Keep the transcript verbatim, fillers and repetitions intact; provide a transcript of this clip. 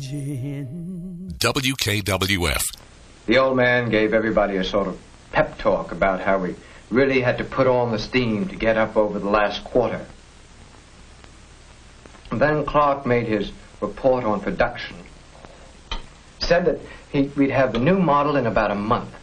W K W F. The old man gave everybody a sort of pep talk about how we really had to put on the steam to get up over the last quarter. And then Clark made his report on production. Said that he, we'd have the new model in about a month.